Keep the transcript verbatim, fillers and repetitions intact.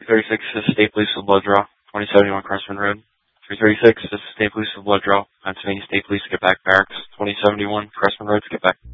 thirty-six, this is State Police with blood draw, twenty seventy-one Crestman Road. three thirty-six, this is State Police with blood draw, Pennsylvania State Police, get back barracks, twenty seventy-one Crestman Road, get back.